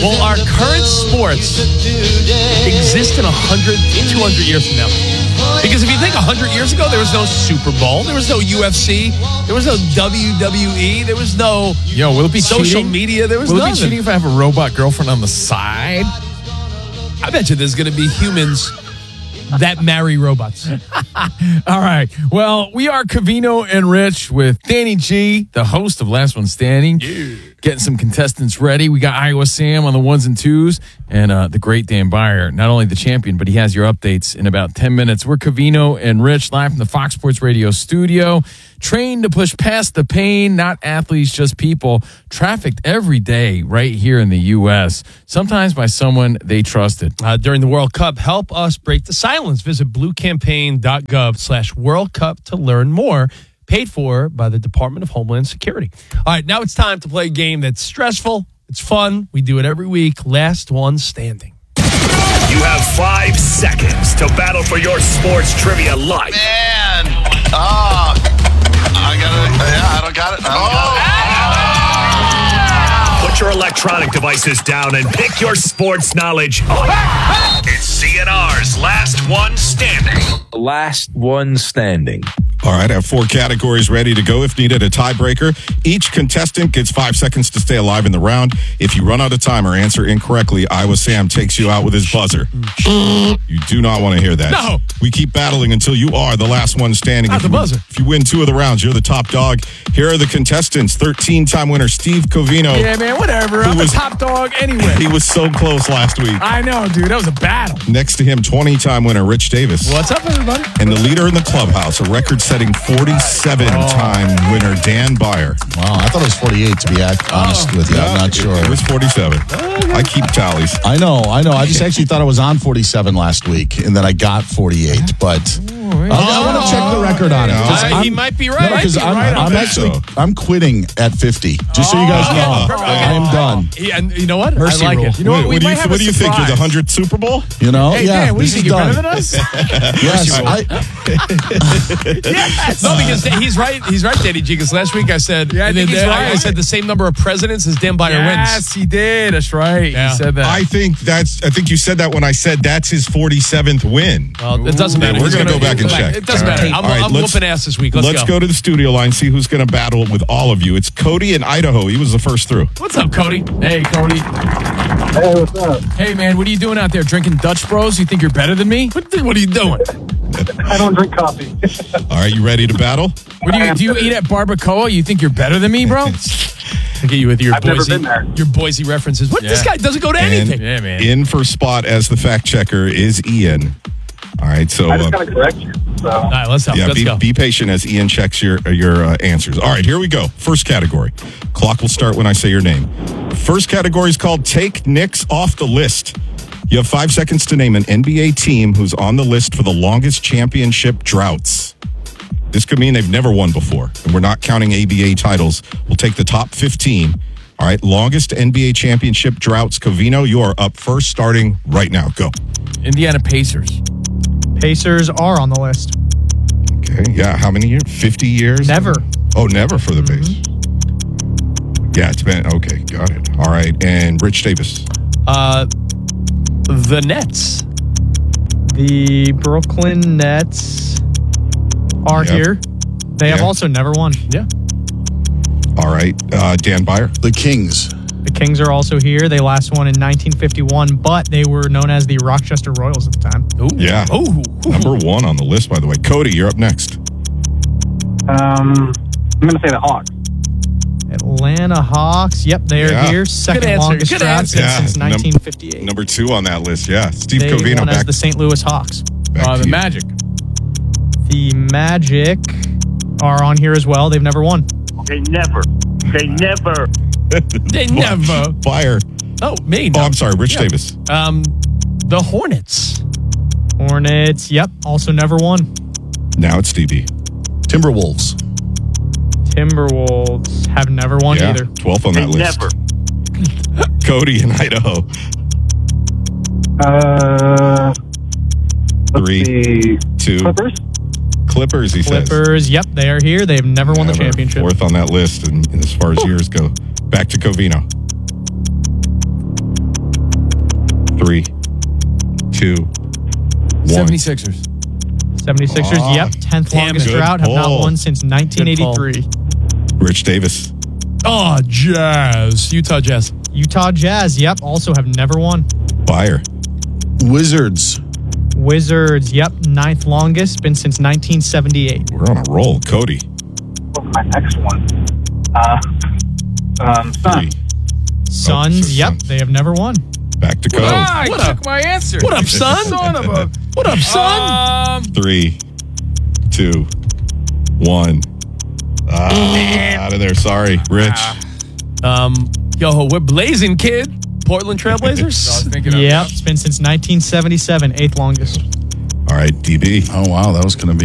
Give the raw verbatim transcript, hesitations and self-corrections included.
Will our current sports exist in one hundred, two hundred years from now? Because if you think one hundred years ago, there was no Super Bowl, there was no U F C, there was no W W E, there was no Yo, will it be social cheating? media, there was Will it nothing. be cheating if I have a robot girlfriend on the side? I bet you there's going to be humans that marry robots. All right. Well, we are Covino and Rich with Danny G, the host of Last One Standing. Yeah. Getting some contestants ready. We got Iowa Sam on the ones and twos, and uh, the great Dan Byer, not only the champion, but he has your updates in about ten minutes. We're Covino and Rich, live from the Fox Sports Radio studio, trained to push past the pain, not athletes, just people, trafficked every day right here in the U S, sometimes by someone they trusted. Uh, during the World Cup, help us break the silence. Visit bluecampaign.gov slash World Cup to learn more. Paid for by the Department of Homeland Security. All right, now it's time to play a game that's stressful. It's fun. We do it every week. Last one standing. You have five seconds to battle for your sports trivia life. Man, oh, I got it. Yeah, I don't got it. I don't got it. Put your electronic devices down and pick your sports knowledge up. It's C N R's Last One Standing. Last one standing. All right, I have four categories ready to go. If needed, a tiebreaker. Each contestant gets five seconds to stay alive in the round. If you run out of time or answer incorrectly, Iowa Sam takes you out with his buzzer. You do not want to hear that. No. We keep battling until you are the last one standing. Not if the you, buzzer. If you win two of the rounds, you're the top dog. Here are the contestants. thirteen-time winner Steve Covino. Yeah, man, whatever. Who I'm was- the top dog anyway. He was so close last week. I know, dude. That was a battle. Next to him, twenty-time winner Rich Davis. What's up, everybody? And the leader in the clubhouse, a record-setting forty-seven-time winner, Dan Byer. Wow, I thought it was forty-eight, to be honest with you. I'm not It- sure. It was forty-seven. I keep tallies. I know, I know. I just actually thought I was on forty-seven last week, and then I got forty-eight. But I, I want to check the record on it. 'cause Uh, I'm- he might be right. No, because Might be I'm, right on I'm that. actually So. I'm quitting at fifty. Just so you guys Oh, know, okay. I'm done. Yeah, and you know what? Mercy I like rule. it. You know what? What, We what do might you, have what a do you think? You're the surprise. hundredth Super Bowl? You know, Hey, yeah. Dan, what do you this think? is You're done. better than us? Yes, I, Yes. No, because he's right. He's right, Danny G. Because last week I said, Yeah, I and think then he's I- I right. said the same number of presidents as Dan Byer Yes, wins. he did. That's right. Yeah. He said that. I think that's. I think you said that when I said that's his forty-seventh win. Well, it doesn't Yeah, matter. we're He's gonna go back and check. It doesn't All right. matter. I'm, All right, I'm let's- whooping ass this week. Let's, Let's go. to the studio line, see who's going to battle with all of you. It's Cody in Idaho. He was the first through. What's up, Cody? Hey, Cody. Hey, what's up? Hey, man, what are you doing out there? Drinking Dutch Bros? You think you're better than me? What, what are you doing? I don't drink coffee. All right, you ready to battle? What do you do? You eat at Barbacoa? You think you're better than me, bro? Look at you with your I've never Boise, been there. your Boise references. What? This Yeah. guy doesn't go to And anything. Yeah, man. in for spot as the fact checker is Ian. All right, so I just uh, got to correct you. So. All right, let's help. yeah, let's be, go. be patient as Ian checks your your uh, answers. All right, here we go. First category. Clock will start when I say your name. First category is called Take Knicks Off the List. You have five seconds to name an N B A team who's on the list for the longest championship droughts. This could mean they've never won before, and we're not counting A B A titles. We'll take the top fifteen. All right, longest N B A championship droughts. Covino, you are up first, starting right now. Go. Indiana Pacers. Pacers are on the list. Okay, yeah, how many years? fifty years? Never. Oh, never for the base. Yeah, it's been, okay, got it. All right, and Rich Davis. Uh, the Nets. The Brooklyn Nets are Yep. here. They have Yeah. also never won. Yeah. All right, uh, Dan Byer. the Kings. The Kings are also here. They last won in nineteen fifty-one, but they were known as the Rochester Royals at the time. Ooh. Yeah. Ooh. Number one on the list, by the way. Cody, you're up next. Um, I'm going to say the Hawks. Atlanta Hawks. Yep, they are Yeah. here. Second answer. longest Good drought answer. Yeah, since num- nineteen fifty-eight. Number two on that list, yeah. Steve They Covino, won as back, the Saint Louis Hawks. back Uh, to the you. Magic. The Magic are on here as well. They've never won. They never. They never. They never. Byer. Oh, me. Oh, No. I'm sorry, Rich Davis. Um, the Hornets. Hornets. Yep, also never won. Now it's Stevie. Timberwolves. Timberwolves have never won Yeah, either. twelfth on They that list. never. Cody in Idaho. Uh, let's Three, see. two. Clippers? Clippers, he says. Clippers. Yep, they are here. They've never won the Never. championship. Fourth on that list, and, and as far as years go. Back to Covino. Three, two, one. seventy-sixers. seventy-sixers, Oh, yep. tenth damn longest it. Good drought. Have not pull. won since nineteen eighty-three. Rich Davis. Oh, Jazz. Utah Jazz. Utah Jazz, yep. Also have never won. Fire. Wizards. Wizards, yep. Ninth longest. Been since nineteen seventy-eight. We're on a roll. Cody. What's my next one? Uh, um, Three. Suns. Suns, so yep. Suns. They have never won. Back to Cody. Ah, I What took up? my answer. What up, son? Son of a. What up, son? Um, Three, two, one. Ah, out of there. Sorry, Rich. Um, yo, we're blazing, kid. Portland I was Trailblazers. thinking of Yep. It's been since nineteen seventy-seven. Eighth longest. All right, D B. Oh, wow. That was going to be.